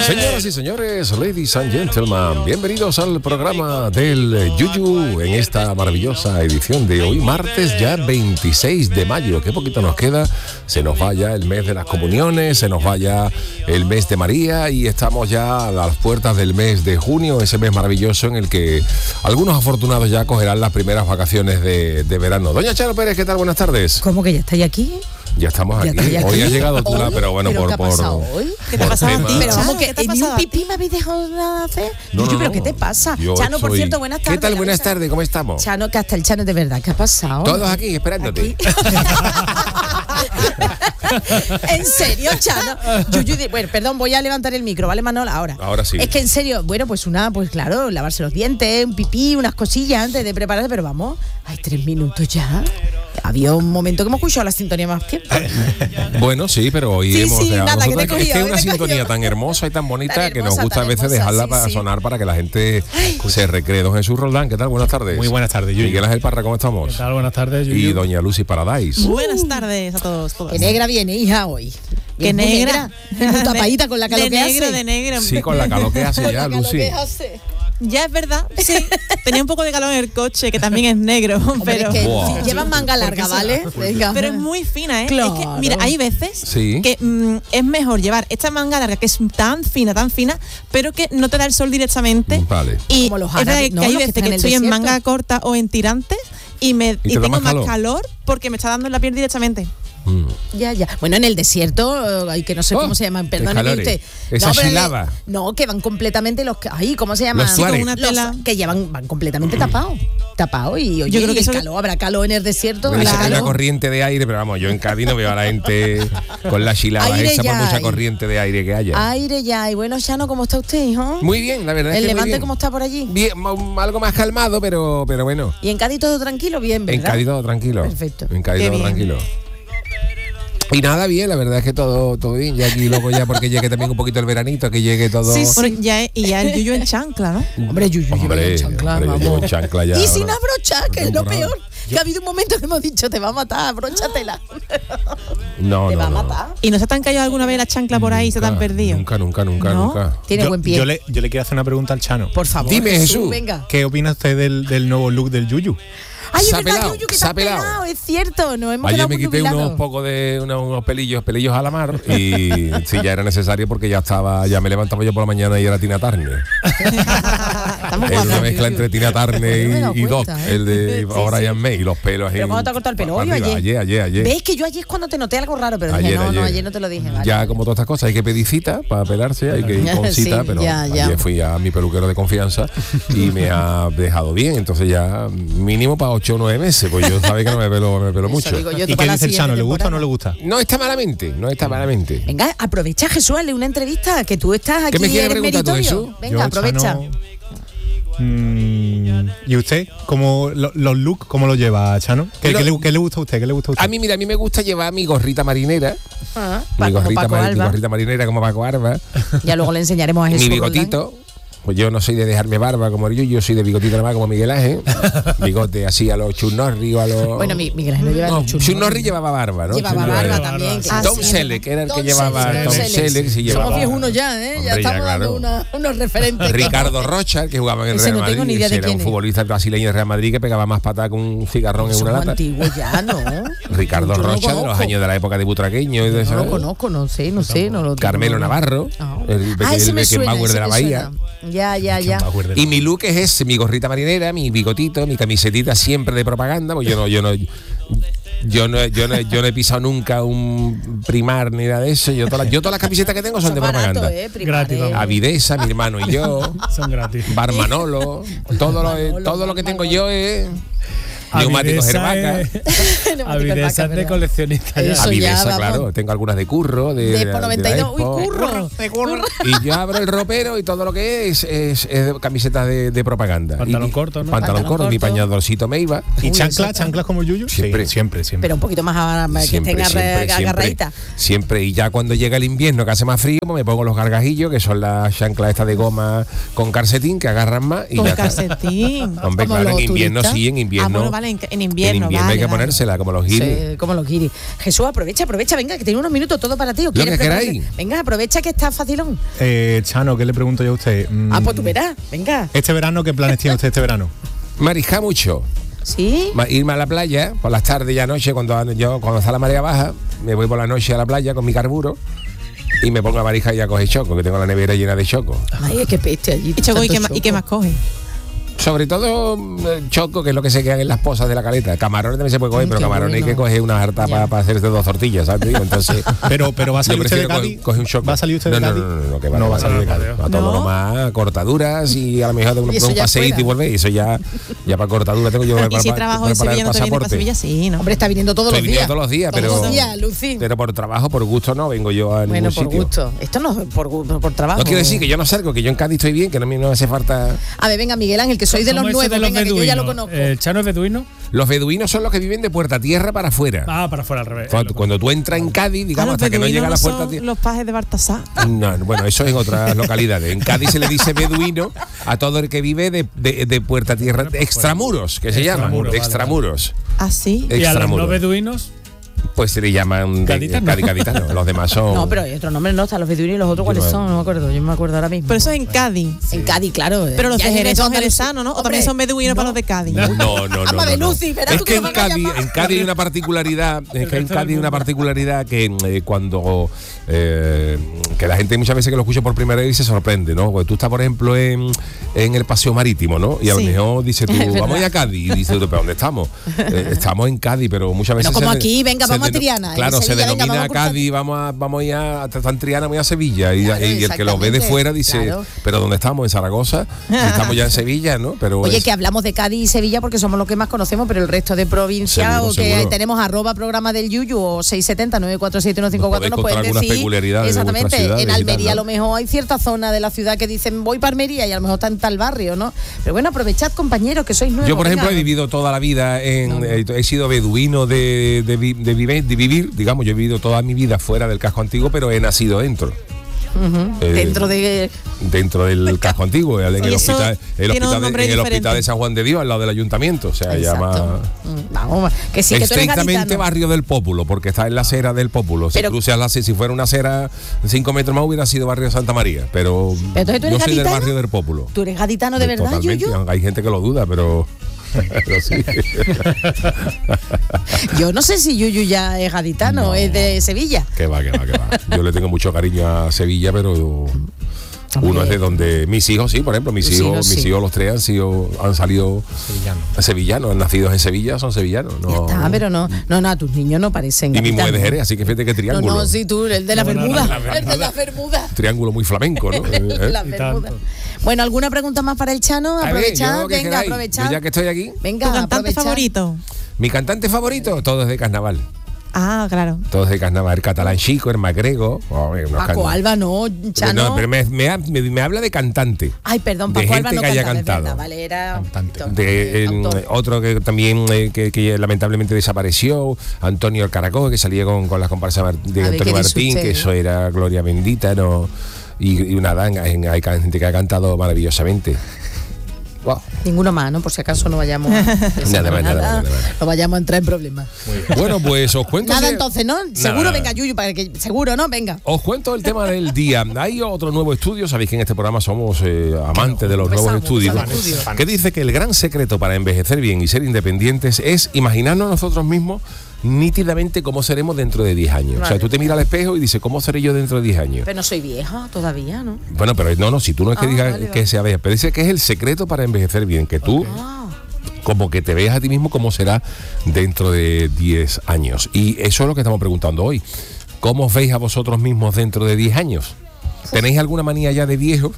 Señoras y señores, ladies and gentlemen, bienvenidos al programa del Yuyu en esta maravillosa edición de hoy, martes ya 26 de mayo. Qué poquito nos queda, se nos va ya el mes de las comuniones, se nos va ya el mes de María y estamos ya a las puertas del mes de junio, ese mes maravilloso en el que algunos afortunados ya cogerán las primeras vacaciones de verano. Doña Charo Pérez, ¿qué tal? Buenas tardes. ¿Cómo que ya estáis aquí? Ya estamos aquí. Hoy has llegado tú, pero bueno, ¿Pero por qué ha pasado hoy? ¿Qué te ha pasado a ti? Pero vamos, ¿Qué te ha ni pasado un a pipí ti? me habéis dejado nada hacer. No, Yuyu, no, pero no. ¿qué te pasa? Yo Chano, por soy- cierto, buenas tardes. ¿Qué tal? Buenas tardes, ¿cómo estamos? Chano, que hasta el Chano de verdad, ¿qué ha pasado? Todos aquí, esperándote. ¿En serio, Chano? Yuyu, bueno, perdón, voy a levantar el micro, ¿vale, Manol? Ahora sí. Es que en serio, bueno, pues claro, lavarse los dientes, un pipí, unas cosillas antes de prepararse, pero vamos, hay 3 minutos ya. Había un momento que hemos escuchado la sintonía más tiempo. Bueno, sí, pero hoy Sí, hemos sí, dejado- nada, que te he nosotros- es que cogido, es una que te he sintonía cogido. tan hermosa y tan bonita Tan que nos hermosa, gusta a tan veces hermosa, dejarla sí, para sí. sonar para que la gente se recree. Don Jesús Roldán, ¿qué tal? Buenas tardes. Muy buenas tardes, Yuyu. Miguel Ángel Parra, ¿cómo estamos? ¿Qué tal? Buenas tardes, Yuyu. Y doña Lucy Paradise. Buenas tardes a todos. Qué negra viene, hija, hoy. Qué Muy negra. Y muy tapadita con la calor de que negro, hace. de negro. Sí, con la calor que hace Con ya, la calor Lucy. que hace. Ya es verdad, sí. Tenía un poco de calor en el coche, que también es negro, Hombre, pero... es que Buah. si llevan manga larga, ¿vale? Venga. Pero es muy fina, ¿eh? Claro. Es que, mira, hay veces Sí. que es mejor llevar esta manga larga, que es tan fina, pero que no te da el sol directamente. Vale. Y Como los es verdad árabes, que ¿no? hay Los que veces están que en el estoy en desierto. manga corta o en tirantes y te da tengo más más calor. calor porque me está dando en la piel directamente. Ya. Bueno, en el desierto, ay, que no sé cómo se llaman, qué perdóneme calores. usted. Esa pero silaba. no, que van completamente ¿cómo se llaman? Los suares. Con una tela. Que van completamente tapados y oye, Yo creo y que el eso- calor, habrá calor en el desierto. Pero esa es claro. una corriente de aire, pero vamos, yo en Cádiz no veo a la gente con la chilaba Aire esa por ya mucha hay. corriente de aire que haya. Aire ya, y bueno, Chano, ¿cómo está usted, hijo? Muy bien, la verdad es ¿El que muy Levante bien. cómo está por allí? Bien, algo más calmado, pero bueno. Y en Cádiz todo tranquilo, bien, ¿verdad? En Cádiz todo tranquilo. Perfecto. En Cádiz Qué todo bien. tranquilo. Y nada, bien, la verdad es que todo bien. Y aquí luego ya porque llegue también un poquito el veranito, que llegue todo. Bueno, y ya el yuyu en chancla, ¿no? Hombre, Yuyu, lleva Hombre, en chancla, hombre, yo vamos. llevo en chancla ya Y sin ahora. abrochar, que es lo No, por nada. peor. Que ha habido un momento que hemos dicho, te va a matar, abróchatela. No, Te va a no. matar. ¿Y no se te han caído alguna vez las chanclas por ahí y se te han perdido? Nunca. ¿No? Tiene buen pie. Yo le quiero hacer una pregunta al Chano. Por favor. Dime, Jesús. Venga. ¿Qué opina usted del nuevo look del Yuyu? Ay, Se es ha verdad, pelado, Yuyu, que se te ha has pelado. pelado, es cierto. Nos hemos Ayer quedado me muy quité nubilados. unos pocos de unos pelillos a la mar y sí, ya era necesario porque ya me levantaba yo por la mañana y era Tina Turner. Estamos Es una guapos. mezcla entre Tina No me he Turner dado y Doc, cuenta, ¿eh? el de Sí, Brian May y los pelos ahí. ¿Pero cuándo te has cortado el pelo? para ¿Hoy o arriba. Ayer. ¿Ves que yo ayer es cuando te noté algo raro? Pero dije, no, ayer no te lo dije. Vale. Ya como todas estas cosas hay que pedir cita para pelarse, hay que ir con Sí, cita, pero ya. ayer fui a mi peluquero de confianza y me ha dejado bien, entonces ya mínimo para 8 o 9 meses, pues yo sabía que no me pelo mucho. Eso digo yo, ¿Y para qué la dice el siguiente Chano? ¿Le gusta o temporada. no le gusta? No está malamente. Venga, aprovecha, Jesús, hazle una entrevista, que tú estás aquí. ¿Qué me quieres eres preguntar tú, meritorio. Jesús? Venga, Yo, aprovecha. Chano, ¿y usted? ¿Cómo los looks, cómo lo lleva, Chano? ¿Qué le gusta a usted? ¿Qué le gusta a usted? A mí me gusta llevar mi gorrita marinera, Ah, mi como Paco Alba. gorrita marinera como Paco Alba, Ya luego le enseñaremos a mi Jesús. bigotito. Pues yo no soy de dejarme barba como yo soy de bigotito nada más como Miguel Ángel. Bigote así a los Chuck Norris o a los... Bueno, Miguel Ángel no lleva No, el Chuck Norris llevaba barba, ¿no? Llevaba Chuck barba Norris. también. Ah, Tom sí, Selleck era el que Tom llevaba Selleck, Tom Selleck. Selleck, sí llevaba. Somos viejunos ya, ¿eh? Ya Hombre, estamos claro. dando unos referentes. Ricardo Rocha, que jugaba en el Ese Real no Madrid, tengo ni idea ese de era quién un es. futbolista brasileño del Real Madrid que pegaba más patada con un cigarrón en una Somos lata. antiguos ya, ¿no? Ricardo Yo no lo Rocha, de los conozco. años de la época de Butraqueño y de No eso. lo conozco, no sé, no lo Carmelo tengo. Navarro, Ah. el Ese me suena, Beckenbauer ese de la me Bahía. suena. Ya. Y mi look es ese, mi gorrita marinera, mi bigotito, mi camisetita siempre de propaganda, pues yo no he pisado nunca un Primar ni nada de eso. Yo todas las camisetas que tengo son de Barato, propaganda. Primar, Gratis, vamos. Avidesa, mi hermano y yo, Son gratis. Bar Manolo, todo lo que tengo yo es neumáticos Herbaca. Avidesa es de coleccionista ya. Eso Avidesa, ya, claro, vamos. tengo algunas de Curro, de Expo 92, uy, Expo. curro. Y yo abro el ropero y todo lo que es camisetas de propaganda. Pantalón Y- corto, ¿no? Pantalón corto, mi corto. pañadorcito Meiba. ¿Y Uy, chanclas como Yuyu? Siempre. Sí, siempre. Pero un poquito más que estén agarraditas. Siempre. Y ya cuando llega el invierno que hace más frío, me pongo los gargajillos, que son las chanclas estas de goma con calcetín que agarran más y Con ya está. calcetín. Hombre, Como claro, en los invierno turistas. sí, en invierno. Ah, bueno, vale, en invierno. En invierno vale, hay que vale. ponérsela, como los guiris. Sí, como los guiris. Jesús, aprovecha, venga, que tiene unos minutos todo para ti. ¿O quieres que prepararte? queráis. Venga, aprovecha que está facilón. Chano, ¿qué le pregunto yo a usted? Pues tú verás, venga. Este verano, ¿qué planes tiene usted este verano? Mariscar mucho. ¿Sí? Irme a la playa por las tardes y anoche, cuando está la marea baja, me voy por la noche a la playa con mi carburo y me pongo a mariscar y a coger choco, que tengo la nevera llena de choco. Ay, qué peste allí. ¿Y, choco, tanto ¿y qué más coge? Sobre todo choco, que es lo que se queda en las pozas de la caleta. Camarones también se puede coger, Ay, pero qué camarones hay bueno. que coger una harta Ya. para hacerse 2 tortillas, ¿sabes? Digo, entonces, Pero va a salir yo usted de prefiero Cádiz. coger un choco. ¿Va a salir usted de Cádiz? No, que va, No que va a salir de Cádiz. A todo No. nomás, cortaduras y a lo mejor de un Y eso ya paseíto fuera. y volver. Y eso ya para cortadura tengo yo que Y si trabajo en Sevilla, no te viene para Sevilla, sí, ¿no? Hombre, está viniendo todos Estoy los viniendo días. todos los días, Todos pero, los días, Lucy. pero por trabajo, por gusto no vengo yo a Bueno, ningún por sitio. gusto. Esto no es por trabajo. No quiero decir que yo no salgo, que yo en Cádiz estoy bien, que no me hace falta. A ver, venga, Miguel Ángel, que soy de los ¿Cómo eso nuevos, venga, que yo ya lo conozco. ¿El Chano es beduino? Los beduinos son los que viven de Puerta Tierra para afuera. Para afuera al revés. Cuando tú entras en Cádiz, digamos, los hasta que no llega a la beduinos Puerta son Tierra. los pajes de Baltasar. No, bueno, eso en otras localidades. En Cádiz se le dice beduino a todo el que vive de Puerta Tierra, de extramuros, que se llaman, Extramuros, de vale, extramuros. ¿Ah, sí? Y a los no Extramuros. beduinos, Pues se le llaman gaditanos. Los demás son. No, pero hay otro nombre, no, están los beduinos y los otros, ¿cuáles son? No me acuerdo, yo me acuerdo ahora mismo. Pero eso es en Cádiz. En Cádiz, claro. Pero los Ya de en Jerez eso son Andalucía. jerezanos, ¿no? O Hombre, también son beduinos para los de Cádiz. No. Ama de Lucy, verás Es tú que que en me van a Cádiz, llamar. en Cádiz hay una particularidad, que cuando que la gente muchas veces que lo escucha por primera vez se sorprende, ¿no? Porque tú estás, por ejemplo, en el paseo marítimo, ¿no? Y a lo Sí. mejor dices tú, Es verdad. vamos a ir a Cádiz. Y dices tú, ¿pero dónde estamos? Estamos en Cádiz, pero muchas veces. No como se aquí, venga, se vamos a deno- Triana, en Claro, se Sevilla, venga, denomina vamos a cruzar. Cádiz, vamos a ir a San Triana, voy a Sevilla. Claro, Y el que lo ve de exactamente, fuera dice, claro. ¿pero dónde estamos? En Zaragoza. Y estamos ya en Sevilla, ¿no? Pero Oye, es- que hablamos de Cádiz y Sevilla porque somos los que más conocemos, pero el resto de provincias, Seguro, o que seguro. tenemos @programa del Yuyu o 670-947-154, nos Nos podéis pueden contar algunas decir. peculiaridades de Exactamente, vuestras ciudades en y tal, Almería ¿no? a lo mejor hay cierta zona de la ciudad que dicen voy para Almería y a lo mejor está en tal barrio, ¿no? Pero bueno, aprovechad, compañeros, que sois nuevos. Yo, por ejemplo, venga. he vivido toda la vida he sido beduino de vivir, digamos, yo he vivido toda mi vida fuera del casco antiguo, pero he nacido dentro. Dentro del casco antiguo, en el Y eso hospital, tiene un nombre en el diferente. hospital de San Juan de Dios, al lado del ayuntamiento. O sea, Exacto. llama Vamos, que sí, que tú eres estrictamente gaditano. barrio del Pópulo, porque está en la acera del Pópulo. Si Pero- cruzas si fuera una acera 5 metros más, hubiera sido barrio de Santa María. Pero entonces, ¿tú eres yo soy del gaditano? barrio del Pópulo. ¿Tú eres gaditano de verdad, Totalmente. Yuyu? Hay gente que lo duda, pero sí. Yo no sé si Yuyu ya es gaditano, No. es de Sevilla. Que va. Yo le tengo mucho cariño a Sevilla, pero uno es de donde mis hijos, sí, por ejemplo, mis Tus hijos, hijos, sí. los tres han salido sevillanos, nacidos en Sevilla, son sevillanos. Ya No. está, pero no, a tus niños no parecen Y mi mujer gaditanos. de Jerez, así que fíjate qué triángulo. No, sí, tú, el de la No, no, Bermuda. no, El de la Bermuda. Triángulo muy flamenco, ¿no? La Y Bermuda. tanto. Bueno, ¿alguna pregunta más para el Chano? A ver, Aprovechad, yo, ¿qué venga, queráis? aprovechad. Yo ya que estoy aquí. Venga, ¿Tu cantante aprovechad. favorito? Mi cantante favorito, todos de carnaval. Ah, claro. Todos de carnaval. El catalán chico, el magrego. Paco Alba, no, Chano. No, pero me habla de cantante. Ay, perdón, de Paco Alba gente no que haya cantaba, es cantado. verdad, vale, era Cantante. autor. Otro que también que lamentablemente desapareció, Antonio el Caracol, que salía con las comparsas de A ver, Antonio ¿qué dice Martín, usted, que no? eso era gloria bendita, ¿no? Y nada, hay gente que ha cantado maravillosamente. Wow. Ninguno más, ¿no? Por si acaso no vayamos a, Nada. no vayamos a entrar en problemas. Bueno, pues os cuento. Nada entonces, ¿no? Seguro, Nada. venga, Yuyu, para que seguro, ¿no? Venga. Os cuento el tema del día. Hay otro nuevo estudio, sabéis que en este programa somos amantes de los nuevos Empezamos, estudios, empezamos. que dice que el gran secreto para envejecer bien y ser independientes es imaginarnos nosotros mismos nítidamente cómo seremos dentro de 10 años. O sea, Vale. tú te miras al espejo y dices, ¿cómo seré yo dentro de 10 años? Pero no soy vieja todavía, ¿no? Bueno, pero no, si tú no es que digas vale, que vale. sea vieja, pero dice que es el secreto para envejecer bien, que tú como que te veas a ti mismo cómo será dentro de 10 años. Y eso es lo que estamos preguntando hoy. ¿Cómo os veis a vosotros mismos dentro de 10 años? ¿Tenéis alguna manía ya de viejo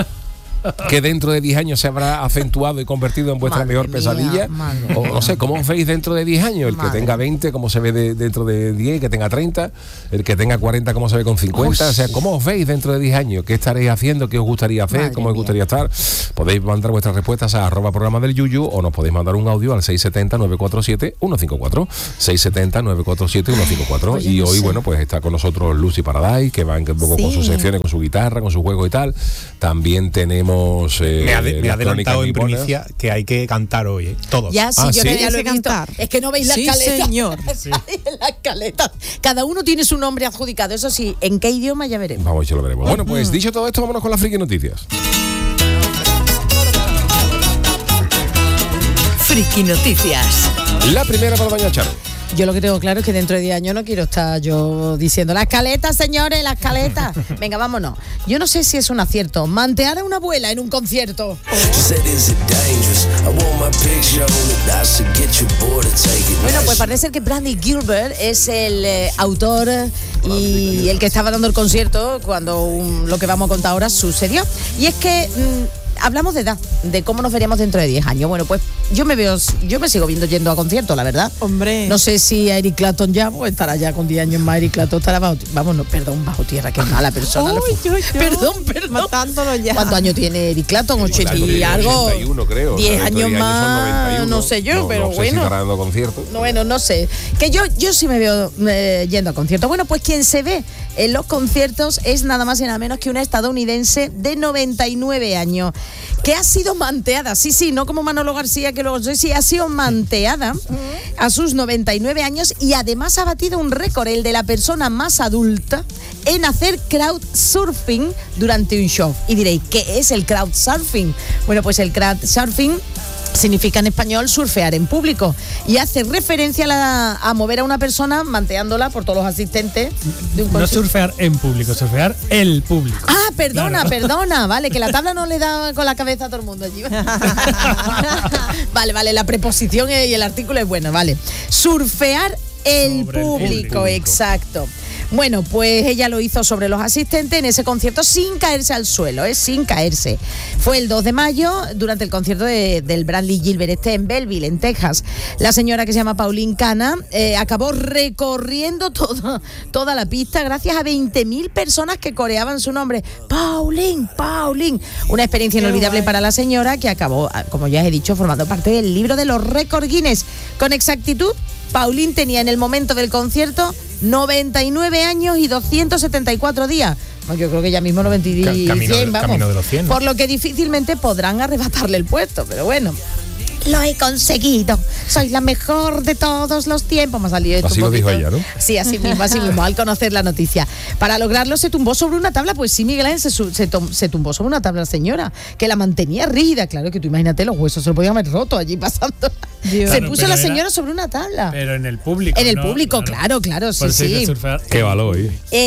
que dentro de 10 años se habrá acentuado y convertido en vuestra Madre mejor mía, pesadilla? madre O no sé, ¿cómo os veis dentro de 10 años? El que Madre. tenga 20, ¿cómo se ve dentro de 10? Que tenga 30. El que tenga 40, ¿cómo se ve con 50? Uy. O sea, ¿cómo os veis dentro de 10 años? ¿Qué estaréis haciendo? ¿Qué os gustaría hacer? Madre ¿Cómo os mía. gustaría estar? Podéis mandar vuestras respuestas a @programa del Yuyu o nos podéis mandar un audio al 670-947-154. 670-947-154. Oye, Y no hoy, sé. bueno, pues está con nosotros Lucy Paradise, que va un poco con Sí. sus secciones, con su guitarra, con su juego y tal. También tenemos tenemos Me ha las adelantado crónicas en niponas. primicia que hay que cantar hoy, ¿eh? Todos. Ya, sí, Ah, yo ¿sí? ya lo he Hay que visto. cantar. Es que no veis la Sí, escaleta. señor. La escaleta. Cada uno tiene su nombre adjudicado. Eso sí, ¿en qué idioma ya veremos? Vamos, ya lo veremos. Bueno, pues dicho todo esto, vámonos con las friki noticias. Friki Noticias. La primera para doña Charo. Yo lo que tengo claro es que dentro de 10 años no quiero estar yo diciendo la escaleta, señores, la escaleta. Venga, vámonos. Yo no sé si es un acierto. Mantear a una abuela en un concierto. Bueno, pues parece ser que Bradley Gilbert es el autor y el que estaba dando el concierto cuando lo que vamos a contar ahora sucedió. Y es que hablamos de edad, de cómo nos veríamos dentro de 10 años. Bueno, pues yo me sigo viendo yendo a conciertos, la verdad. Hombre. No sé si a Eric Clapton ya, pues estará ya con 10 años más. Eric Clapton estará bajo tierra, qué mala persona. Perdón. Matándolo ya. ¿Cuántos años tiene Eric Clapton? 80 Claro, y tiene algo. 81, creo. 10 O sea, dentro de años 10 son más, 91. no sé yo, pero no sé bueno. si estará dando conciertos. Bueno, no sé. Que yo sí me veo yendo a conciertos. Bueno, pues quien se ve en los conciertos es nada más y nada menos que una estadounidense de 99 años, que ha sido manteada, sí, no como Manolo García, que luego sí, ha sido manteada a sus 99 años y además ha batido un récord, el de la persona más adulta en hacer crowdsurfing durante un show. Y diréis, ¿qué es el crowdsurfing? Bueno, pues el crowdsurfing significa en español surfear en público y hace referencia a mover a una persona manteándola por todos los asistentes de un No concierto. surfear en público, surfear el público. Ah, perdona, vale, que la tabla no le da con la cabeza a todo el mundo allí. Vale, la preposición y el artículo es bueno, vale. Surfear el Sobre el público, público. exacto. Bueno, pues ella lo hizo sobre los asistentes en ese concierto sin caerse al suelo, sin caerse. Fue el 2 de mayo durante el concierto del Bradley Gilbert en Belleville, en Texas. La señora que se llama Pauline Cana acabó recorriendo toda la pista gracias a 20.000 personas que coreaban su nombre. Pauline. Una experiencia inolvidable para la señora que acabó, como ya he dicho, formando parte del libro de los récords Guinness. Con exactitud, Pauline tenía en el momento del concierto 99 años y 274 días. No, yo creo que ya mismo 90 y 100, vamos. Camino de los 100. Por lo que difícilmente podrán arrebatarle el puesto, pero bueno. Lo he conseguido. Soy la mejor de todos los tiempos. Me ha salido esto Así un lo dijo poquito. ella, ¿no? Sí, así mismo, al conocer la noticia. Para lograrlo se tumbó sobre una tabla. Pues sí, Miguel Ángel, se tumbó sobre una tabla, señora, que la mantenía rígida. Claro que tú imagínate, los huesos se lo podían haber roto allí pasando. Dios. Se Claro, puso pero la era- señora sobre una tabla. Pero en el público. En el ¿no? público, claro, sí, Por eso hay que sí. surfear. Qué valor,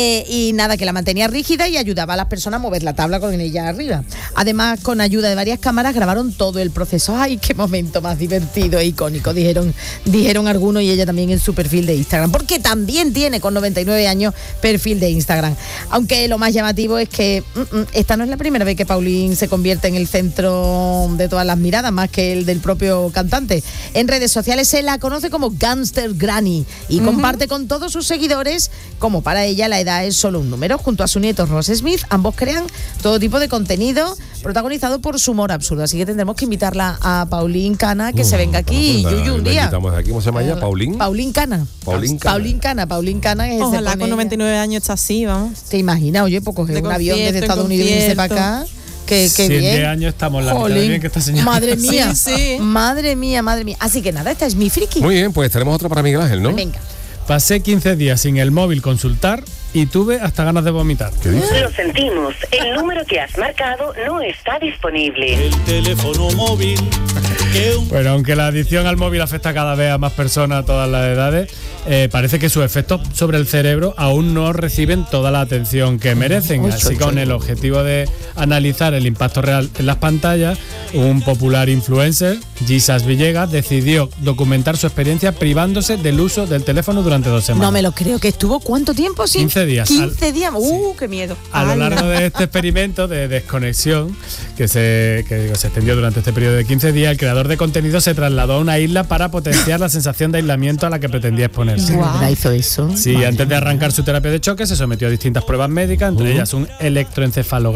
Y nada, que la mantenía rígida y ayudaba a las personas a mover la tabla con ella arriba. Además, con ayuda de varias cámaras grabaron todo el proceso. ¡Ay, qué momento más divertido e icónico! Dijeron algunos, y ella también en su perfil de Instagram. Porque también tiene, con 99 años, perfil de Instagram. Aunque lo más llamativo es que esta no es la primera vez que Pauline se convierte en el centro de todas las miradas, más que el del propio cantante. En redes sociales se la conoce como Gangster Granny y comparte con todos sus seguidores, como para ella la edad es solo un número. Junto a su nieto Ross Smith, ambos crean todo tipo de contenido protagonizado por su humor absurdo. Así que tendremos que invitarla a Pauline Cana que se venga aquí, Yuyu, un La día. invitamos de aquí, ¿cómo se llama ella? ¿Paulín? Pauline Cana. Pauline Cana. Pauline Cana que se Ojalá pone con ella. 99 años está así, vamos. ¿Te imaginas? Oye, pues coger De un avión desde concierto, Estados Unidos y irse para acá. Qué Si en bien. 10 años estamos la mitad de Jolín. bien que esta señora. Madre mía. Sí. Madre mía. Así que nada, esta es mi friki. Muy bien, pues tenemos otra para Miguel Ángel, ¿no? Venga. Pasé 15 días sin el móvil consultar y tuve hasta ganas de vomitar. ¿Qué dice? Lo sentimos, el número que has marcado no está disponible. El teléfono móvil que un Bueno, aunque la adicción al móvil afecta cada vez a más personas a todas las edades, parece que sus efectos sobre el cerebro aún no reciben toda la atención que merecen. Así, con el objetivo de analizar el impacto real en las pantallas, un popular influencer, Jesus Villegas, decidió documentar su experiencia privándose del uso del teléfono durante 2 semanas. No me lo creo, que estuvo ¿cuánto tiempo sin? 15 días. 15 días. Qué miedo. A lo largo de este experimento de desconexión que se extendió durante este periodo de 15 días, el creador de contenido se trasladó a una isla para potenciar la sensación de aislamiento a la que pretendía exponerse. ¿De verdad hizo eso? Sí, antes de arrancar su terapia de choque se sometió a distintas pruebas médicas, entre ellas un electroencefalograma,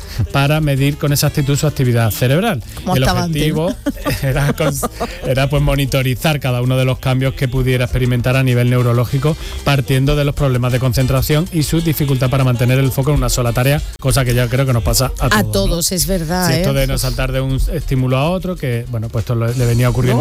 para medir con exactitud su actividad cerebral. El objetivo era pues monitorizar cada uno de los cambios que pudiera experimentar a nivel neurológico, partiendo de los problemas de concentración y su dificultad para mantener el foco en una sola tarea, cosa que ya creo que nos pasa a todos. A todos, ¿no? Es verdad. Sí, esto de no saltar de un estímulo a otro, que bueno, pues esto le venía ocurriendo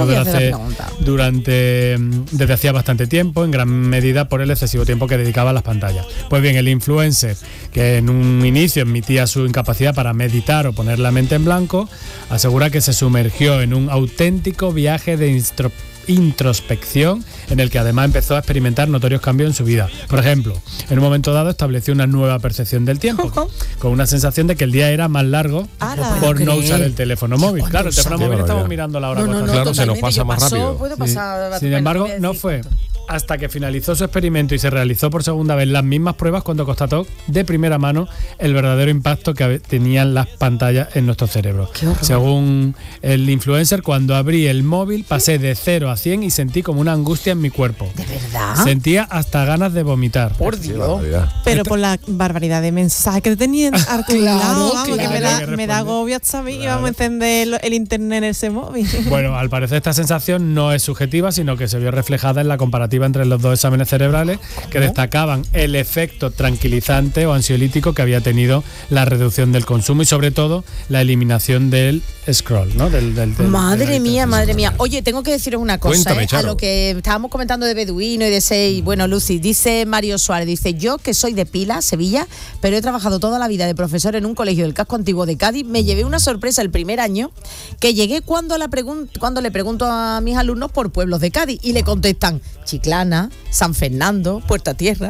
desde hacía bastante tiempo, en gran medida por el excesivo tiempo que dedicaba a las pantallas. Pues bien, el influencer, que en un inicio admitía su incapacidad para meditar o poner la mente en blanco, asegura que se sumergió en un auténtico viaje de introspección en el que además empezó a experimentar notorios cambios en su vida. Por ejemplo, en un momento dado estableció una nueva percepción del tiempo, con una sensación de que el día era más largo por no usar el teléfono móvil. Claro, el teléfono móvil estamos mirando la hora. Claro, se nos pasa más rápido. Sin embargo, no fue hasta que finalizó su experimento y se realizó por segunda vez las mismas pruebas cuando constató de primera mano el verdadero impacto que tenían las pantallas en nuestro cerebro. Según el influencer, cuando abrí el móvil pasé de 0 a 100 y sentí como una angustia en mi cuerpo. ¿De verdad? Sentía hasta ganas de vomitar. Por Dios. Pero por la barbaridad de mensajes que te tenían articulado, me da agobio hasta mí y vamos a encender el internet en ese móvil. Bueno, al parecer esta sensación no es subjetiva, sino que se vio reflejada en la comparativa entre los dos exámenes cerebrales que destacaban el efecto tranquilizante o ansiolítico que había tenido la reducción del consumo y sobre todo la eliminación del scroll, ¿no? Madre mía. Oye, tengo que deciros una cosa. Cuéntame, a lo que estábamos comentando de Beduino y de Sei. Bueno, Lucy, dice Mario Suárez, dice: yo que soy de Pila, Sevilla, pero he trabajado toda la vida de profesor en un colegio del casco antiguo de Cádiz, me llevé una sorpresa el primer año que llegué cuando le pregunto a mis alumnos por pueblos de Cádiz y le contestan Chiclana, San Fernando, Puerta Tierra.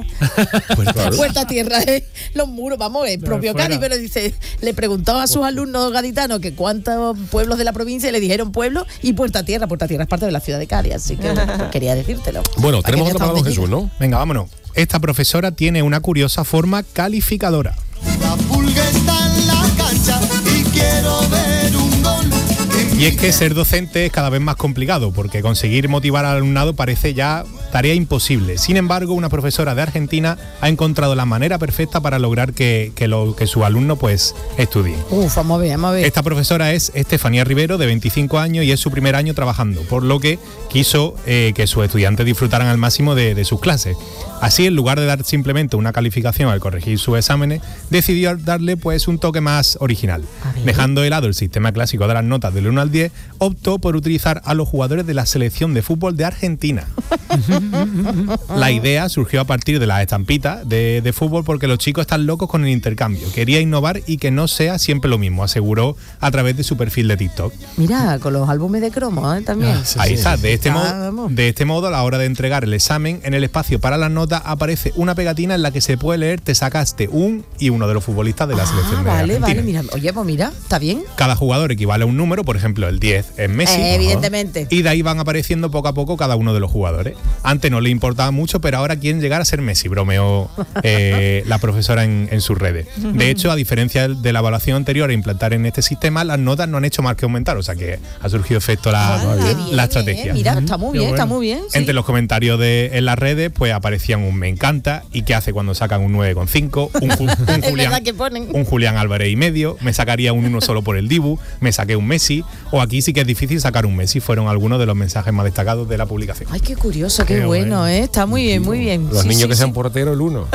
Puerta Tierra es los muros, vamos, es propio Cádiz, pero dice, le preguntaba a sus alumnos gaditanos que cuántos pueblos de la provincia y le dijeron pueblo y Puerta Tierra es parte de la ciudad de Cádiz, así que pues, quería decírtelo. Bueno, tenemos otra palabra, Jesús, ¿no? Venga, vámonos. Esta profesora tiene una curiosa forma calificadora. La pulga está en la cancha y quiero ver un gol. Y es que ser docente es cada vez más complicado, porque conseguir motivar al alumnado parece ya tarea imposible. Sin embargo, una profesora de Argentina ha encontrado la manera perfecta para lograr que sus alumnos pues estudien. Vamos a ver. Esta profesora es Estefanía Rivero, de 25 años, y es su primer año trabajando, por lo que quiso que sus estudiantes disfrutaran al máximo de sus clases. Así, en lugar de dar simplemente una calificación al corregir sus exámenes, decidió darle pues un toque más original. Dejando de lado el sistema clásico de las notas del 1 al 10, optó por utilizar a los jugadores de la selección de fútbol de Argentina. La idea surgió a partir de las estampitas de fútbol, porque los chicos están locos con el intercambio. Quería innovar y que no sea siempre lo mismo, aseguró a través de su perfil de TikTok. Mira, con los álbumes de cromo, también. Ahí está. De este modo, a la hora de entregar el examen, en el espacio para las notas aparece una pegatina en la que se puede leer: te sacaste un y uno de los futbolistas de la selección de Argentina. Vale, mira. Oye, pues mira, está bien. Cada jugador equivale a un número, por ejemplo, el 10 es Messi. Evidentemente. Y de ahí van apareciendo poco a poco cada uno de los jugadores. Antes no le importaba mucho, pero ahora quieren llegar a ser Messi, bromeó la profesora en sus redes. De hecho, a diferencia de la evaluación anterior a implantar en este sistema, las notas no han hecho más que aumentar, o sea que ha surgido efecto la estrategia. Mira, está muy bien. Sí. Entre los comentarios en las redes, pues aparecían un me encanta, y qué hace cuando sacan un 9,5, un Julián Álvarez y medio, me sacaría un 1 solo por el Dibu, me saqué un Messi, o aquí sí que es difícil sacar un Messi. Fueron algunos de los mensajes más destacados de la publicación. Ay, qué curioso, qué bueno, está muy bien. Los niños que sean porteros, el 1.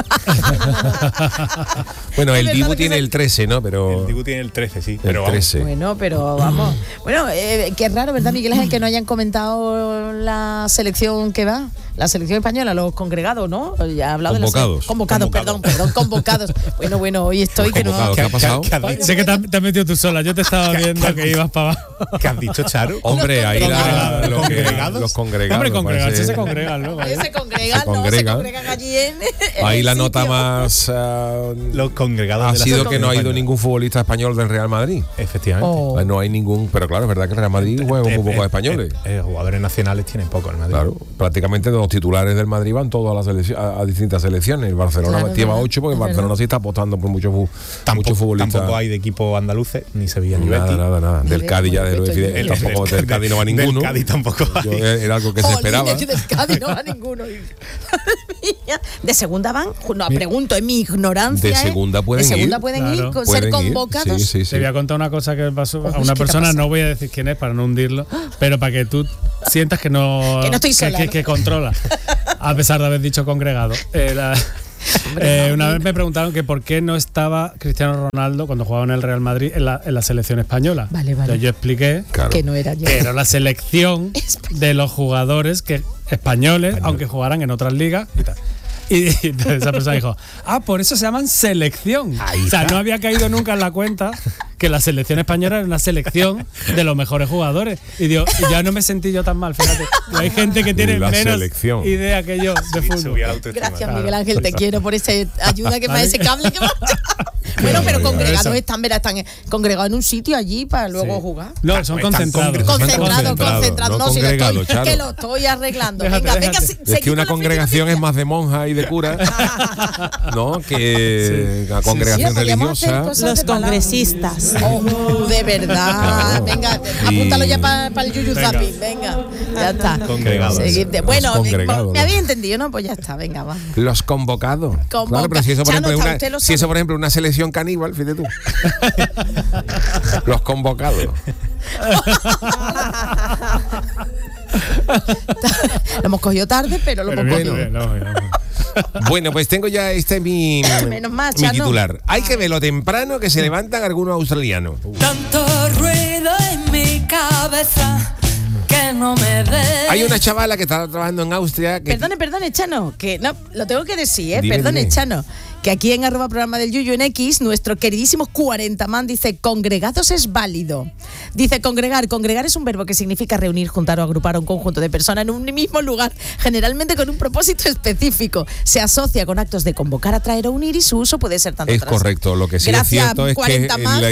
Bueno, el Dibu tiene el 13, ¿no? Pero el Dibu tiene el 13, sí. Pero 13. Bueno, pero vamos. Bueno, qué raro, ¿verdad, Miguel Ángel, que no hayan comentado la selección que va? La selección española, los congregados, ¿no? Ya he hablado convocados. Convocados. Bueno, hoy estoy que no. ¿Qué ha pasado? Sé que te has metido tú sola, yo te estaba viendo que ibas para abajo. ¿Qué has dicho, Charo? Hombre, ahí los congregados. Hombre, congregarse se congregan, ¿no? Se congregan allí en ahí la nota más los congregados ha sido que no ha ido ningún futbolista español del Real Madrid. Efectivamente. No hay ningún, pero claro, es verdad que el Real Madrid juega con muy pocos españoles. Jugadores nacionales tienen pocos el Madrid. Claro, prácticamente los titulares del Madrid van todos a distintas selecciones. El Barcelona lleva 8 porque el Barcelona sí está apostando por muchos futbolistas. Tampoco hay de equipo andaluces, ni Sevilla ni Betis. Nada. Del Cádiz ya tampoco del Cádiz no va ninguno. Del Cádiz tampoco. Era algo que se esperaba. Del Cádiz no va ninguno. De segunda van, no, pregunto, en mi ignorancia. De segunda pueden ir. Ir, ser convocados. Sí. Te voy a contar una cosa que pasó a una persona, no voy a decir quién es para no hundirlo, pero para que tú sientas que no estoy sola, que controla, a pesar de haber dicho congregado. Una vez me preguntaron que por qué no estaba Cristiano Ronaldo cuando jugaba en el Real Madrid en la selección española. Vale. Entonces yo expliqué que no era yo. Que era la selección de los jugadores españoles, aunque jugaran en otras ligas y tal. Y entonces esa persona dijo, por eso se llaman selección. O sea, no había caído nunca en la cuenta que la selección española era una selección de los mejores jugadores. Y digo, ya no me sentí yo tan mal, fíjate. Hay gente que tiene menos idea que yo de fútbol. Gracias, Miguel Ángel, te quiero por esa ayuda que me da ese cable que me ha echado. Bueno, pero congregados están congregados en un sitio allí para luego jugar. No, son concentrados. Concentrados. No, que lo estoy arreglando. Venga, es que una congregación es más de monja y de cura, ¿no? Que la congregación religiosa. Los congresistas. De verdad. Venga, apúntalo ya para el Yuyu Zapping. Venga, ya está. Congregados. Bueno, me había entendido, ¿no? Pues ya está, venga, va. Los convocados. Claro, pero si eso, por ejemplo, una selección caníbal, fíjate tú. Los convocados. Lo hemos cogido tarde, pero lo hemos cogido. Bueno, pues tengo ya mi titular. Hay que verlo temprano que se levantan algunos australianos. Tanto ruido en mi cabeza que no me dé. Hay una chavala que está trabajando en Austria. Perdone, Chano, que no, lo tengo que decir, Perdone, Chano. Que aquí en @programa del Yuyu en X, nuestro queridísimo 40man dice, congregados es válido. Dice, congregar es un verbo que significa reunir, juntar o agrupar a un conjunto de personas en un mismo lugar, generalmente con un propósito específico. Se asocia con actos de convocar, atraer o unir y su uso puede ser tanto. Es correcto, lo que sí es cierto es que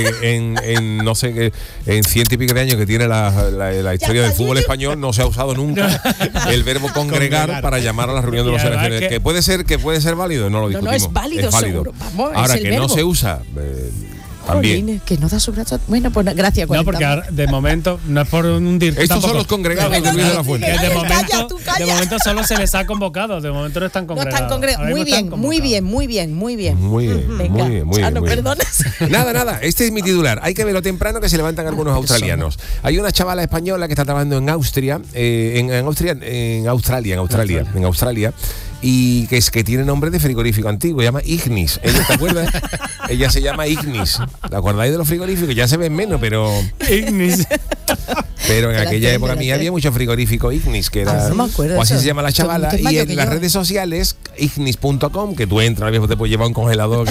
en no sé, en 100 y pico de años que tiene la historia del fútbol español no se ha usado nunca el verbo congregar para llamar a la reunión de los selecciones. Que puede ser válido, no lo discutimos. No, es válido. Seguro. Vamos, ahora es que verbo. No se usa también. Jolín, que no da su brazo. Bueno, pues gracias. No, porque ahora, de momento no es por hundir. Estos son los congregados de Luis de la Fuente. De momento solo se les ha convocado. De momento no están congregados. Muy bien. No perdones. Nada. Este es mi titular. Hay que verlo temprano que se levantan algunos australianos. Hay una chavala española que está trabajando en Austria, en Australia. Y que tiene nombre de frigorífico antiguo, se llama Ignis. ¿Ella te acuerdas? Ella se llama Ignis. ¿Te acordáis de los frigoríficos? Ya se ven menos, pero Ignis. Pero en aquella época mía había mucho frigorífico Ignis, que era, no me acuerdo o así eso. se llama la chavala. Y en las redes sociales, ignis.com, que tú entras, te puedes llevar un congelador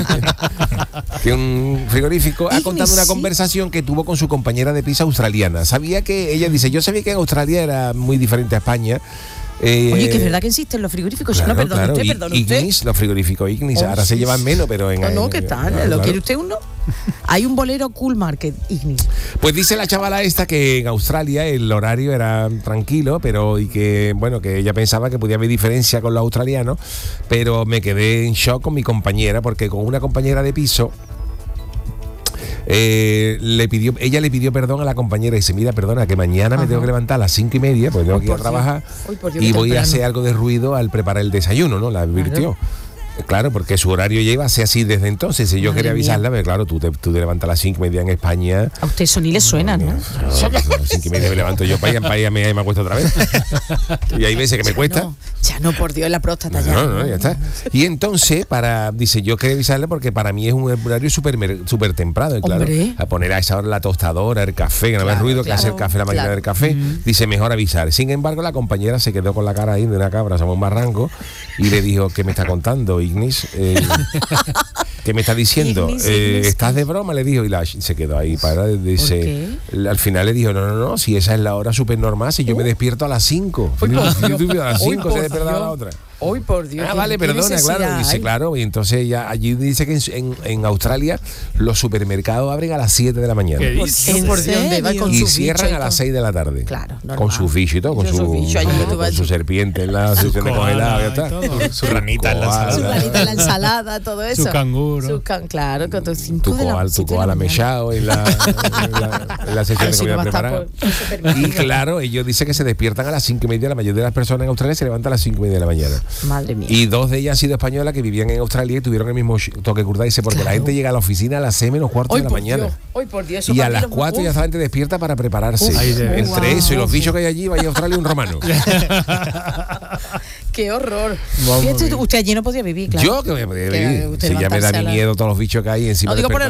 que un frigorífico, Ignis, ha contado una conversación que tuvo con su compañera de piso australiana. Ella sabía que en Australia era muy diferente a España. Oye, que es verdad que existen los frigoríficos. Claro, no, perdón, usted. Ignis, los frigoríficos Ignis. Ahora se llevan menos, pero en... No, ¿qué tal? ¿Lo quiere usted uno? Hay un bolero Cool Market Ignis. Pues dice la chavala esta que en Australia el horario era tranquilo, pero y que, bueno, que ella pensaba que podía haber diferencia con los australianos, pero me quedé en shock con mi compañera, porque con una compañera de piso... ella le pidió perdón a la compañera y dice, mira, perdona, que mañana me tengo que levantar a las 5:30 porque tengo que ir a trabajar y voy a hacer algo de ruido al preparar el desayuno, ¿no? La advirtió. Claro, porque su horario lleva a ser así desde entonces. Y yo quería avisarla, pero claro, tú te levantas a las 5:30 en España. A usted eso ni le suena, ¿no? A las 5:30 me levanto yo para ir y me acuesto otra vez. Y hay veces que me cuesta. Ya no, por Dios, la próstata ya. No, ya está. Y entonces, dice, yo quería avisarle porque para mí es un horario súper temprano. Y claro, a poner a esa hora la tostadora, el café, que no haga ruido, que hace el café, la máquina del café. Dice, mejor avisar. Sin embargo, la compañera se quedó con la cara ahí de una cabra, somos un barranco, y le dijo, ¿qué me está contando, Ignis? ¿Qué me está diciendo? Ignis. ¿Estás de broma? Le dijo, y se quedó ahí para, dice, al final le dijo, no, si esa es la hora súper normal, si yo me despierto a las 5. A las 5 se despierta la otra. Hoy por Dios. Vale, perdona, claro. Dice, claro, y entonces ya allí dice que en Australia los supermercados abren a las 7 de la mañana. ¿Qué dices? ¿Por dónde va con y su cierran bicho a las 6 de la tarde. Claro, normal. Con sus bichos y todo, con su serpiente en la sección de congelado, ya está. Su ranita en la ensalada. Su ranita en la ensalada, todo eso. Su canguro. Claro, con tus 5 de la mañana. Tu koala mechado en la sección de comida preparada. Y claro, ellos dicen que se despiertan a las 5:30. La mayoría de las personas en Australia se levantan a las 5:30 de la mañana. Madre mía. Y 2 de ellas han sido españolas que vivían en Australia y tuvieron el mismo toque curda. Dice, porque la gente llega a la oficina a las 6:45 de la mañana. Hoy por Dios. Y a las 4 ya esa gente despierta para prepararse. Entre eso y los bichos que hay allí, vaya a Australia un romano. ¡Qué horror! Usted allí no podía vivir, claro. Yo que voy a poder vivir. Si ya me da mi miedo todos los bichos que hay encima. No digo por